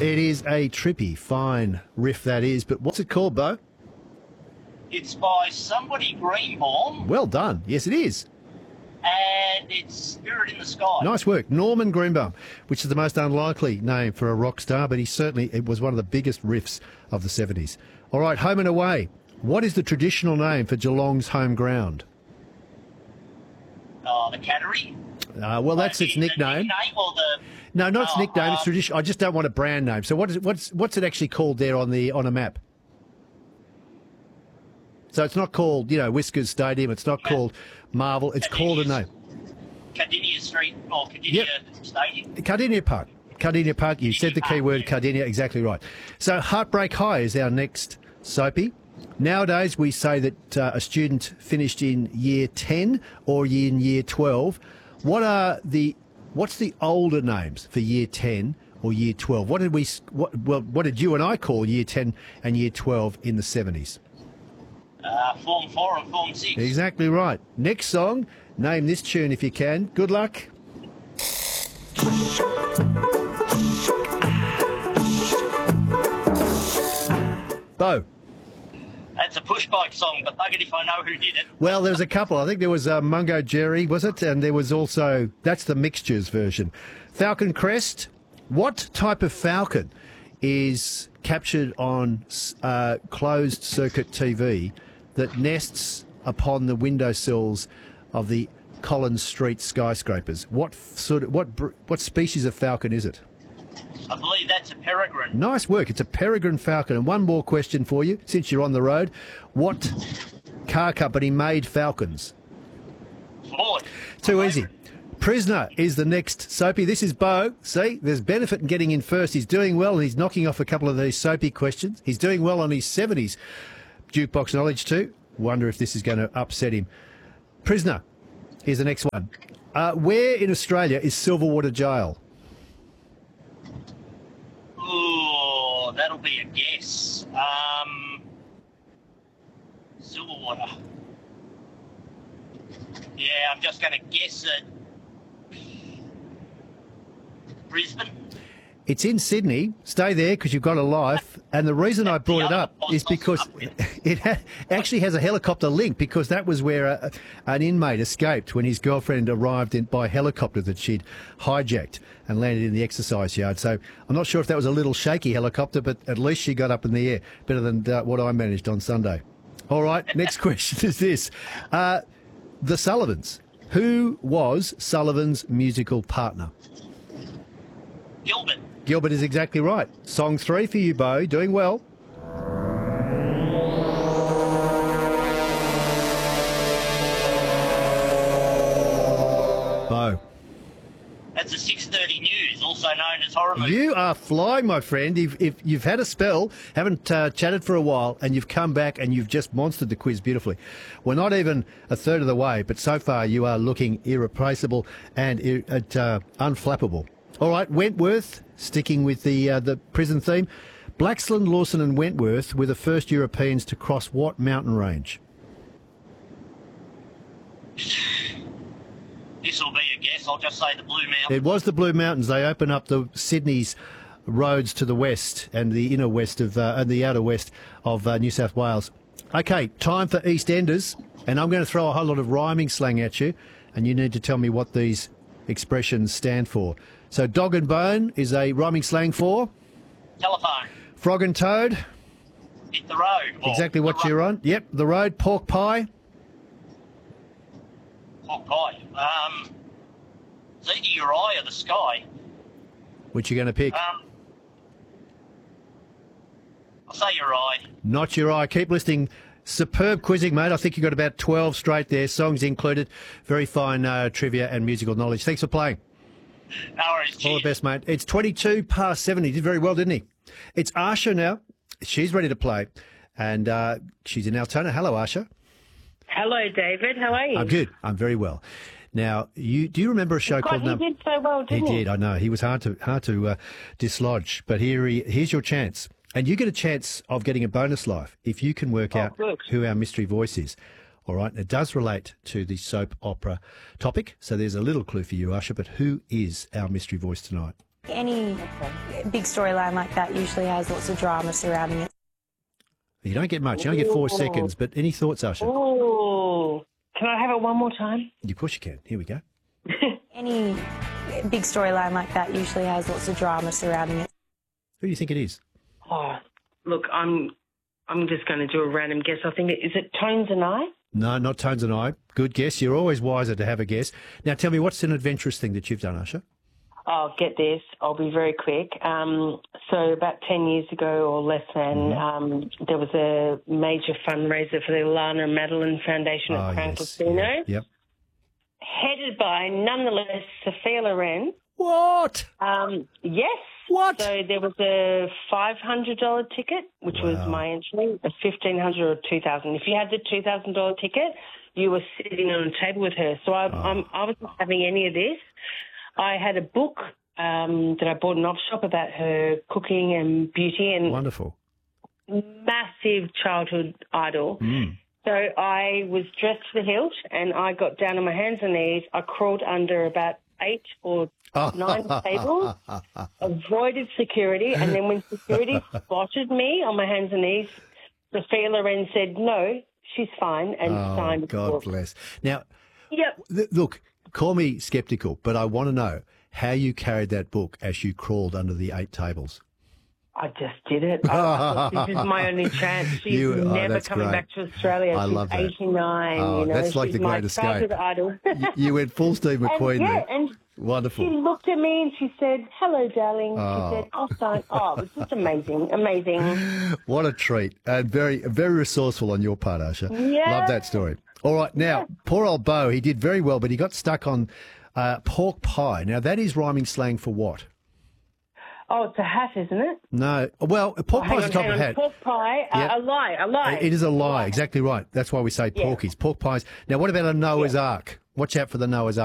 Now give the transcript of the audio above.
It is a trippy, fine riff that is, but what's it called, Bo? It's by somebody Greenbaum, Well done. Yes, it is. and it's Spirit in the Sky. Nice work. Norman Greenbaum, which is the most unlikely name for a rock star, but it was one of the biggest riffs of the 70s. All right, home and away. What is the traditional name for Geelong's home ground? The Cattery. Well, that's its nickname. No, not its nickname. It's tradition. I just don't want a brand name. So what's it actually called there on a map? So it's not called, Whiskers Stadium. It's not called Marvel. It's called a name. Cardinia Street or Cardinia Stadium. Cardinia Park. Cardinia Park. You said the key word, Cardinia. Exactly right. So Heartbreak High is our next soapy. Nowadays, we say that a student finished in year 10 or in year 12. What's the older names for year 10 or year 12? What did you and I call year 10 and year 12 in the 70s? Form 4 and Form 6. Exactly right. Next song, name this tune if you can. Good luck. Bo. That's a push bike song, but buggered if I know who did it. Well, there's a couple. I think there was Mungo Jerry, was it? And there was also, that's the mixtures version. Falcon Crest. What type of falcon is captured on closed circuit TV that nests upon the windowsills of the Collins Street skyscrapers? What species of falcon is it? I believe that's a peregrine. Nice work. It's a peregrine falcon. And one more question for you, since you're on the road. What car company made Falcons? Ford. Too easy. Prisoner is the next soapy. This is Bo. See, there's benefit in getting in first. He's doing well, and he's knocking off a couple of these soapy questions. He's doing well on his 70s jukebox knowledge too. Wonder if this is going to upset him. Prisoner is the next one. Where in Australia is Silverwater Jail? Oh, that'll be a guess. Silverwater. Yeah, I'm just going to guess at Brisbane. It's in Sydney. Stay there because you've got a life. And the reason I brought it up is because it actually has a helicopter link, because that was where an inmate escaped when his girlfriend arrived by helicopter that she'd hijacked and landed in the exercise yard. So I'm not sure if that was a little shaky helicopter, but at least she got up in the air. Better than what I managed on Sunday. All right, next question is this. The Sullivans. Who was Sullivan's musical partner? Gilbert. Gilbert is exactly right. Song 3 for you, Bo. Doing well. Bo. That's a 6:30 News, also known as Horror Movie. You are flying, my friend. If you've had a spell, haven't chatted for a while, and you've come back and you've just monstered the quiz beautifully. We're not even a third of the way, but so far you are looking irreplaceable and unflappable. All right, Wentworth, sticking with the prison theme. Blaxland, Lawson and Wentworth were the first Europeans to cross what mountain range? This will be a guess. I'll just say the Blue Mountains. It was the Blue Mountains. They open up the Sydney's roads to the west and the inner west of and the outer west of New South Wales. Okay, time for EastEnders, and I'm going to throw a whole lot of rhyming slang at you, and you need to tell me what these expressions stand for. So dog and bone is a rhyming slang for? Telephone. Frog and toad? Hit the road. Exactly what you're on. Yep, the road. Pork pie? Pork pie. It's either your eye or the sky. Which you're going to pick? I'll say your eye. Not your eye. Keep listening. Superb quizzing, mate. I think you got about 12 straight there. Songs included. Very fine trivia and musical knowledge. Thanks for playing. No worries. All the best, mate. It's 22 past 7. He did very well, didn't he? It's Arsha now. She's ready to play. And she's in Altona. Hello, Arsha. Hello, David. How are you? I'm good. I'm very well. Now, do you remember a show called... He did so well, didn't he? He did, I know. He was hard to dislodge. But here's your chance. And you get a chance of getting a bonus life if you can work out who our mystery voice is. All right, it does relate to the soap opera topic, so there's a little clue for you, Usher, but who is our mystery voice tonight? Any big storyline like that usually has lots of drama surrounding it. You don't get much. You only get 4 seconds. But any thoughts, Usher? Oh, can I have it one more time? Of course you can. Here we go. Any big storyline like that usually has lots of drama surrounding it. Who do you think it is? Oh, look, I'm just going to do a random guess. I think is it Tones and I? No, not Tones and I. Good guess. You're always wiser to have a guess. Now, tell me, what's an adventurous thing that you've done, Usher? Oh, get this. I'll be very quick. So about 10 years ago or less than, there was a major fundraiser for the Lana Madeline Foundation at Crown Casino. Yep. Headed by, nonetheless, Sophia Loren. What? Yes. What? So there was a $500 ticket, which was my entry, a $1,500 or $2,000. If you had the $2,000 ticket, you were sitting on a table with her. So I wasn't having any of this. I had a book that I bought in op shop about her cooking and beauty and Wonderful. massive childhood idol. So I was dressed to the hilt and I got down on my hands and knees. I crawled under about 8 or 9 tables, avoided security, and then when security spotted me on my hands and knees, Sophia Loren said, no, she's fine, and signed the God book. bless. Now, Yep. look, call me sceptical, but I want to know how you carried that book as you crawled under the 8 tables. I just did it. I thought, this is my only chance. She's never that's coming great. back to Australia. I She's love that. 89. Oh, you know, that's like she's the my Great Escape. childhood idol. You went full steam McQueen there. And she Wonderful. looked at me and she said, hello, darling. She said, I'll sign. Oh, it was just amazing, amazing. What a treat. And very, very resourceful on your part, Usher. Yeah. Love that story. All right. Now, poor old Bo, he did very well, but he got stuck on pork pie. Now, that is rhyming slang for what? Oh, it's a hat, isn't it? No. Well, pork pie is a type of hat. Pork pie, Yep. a lie. It is a lie. Exactly right. That's why we say porkies. Pork pies. Now, what about a Noah's Ark? Watch out for the Noah's Ark.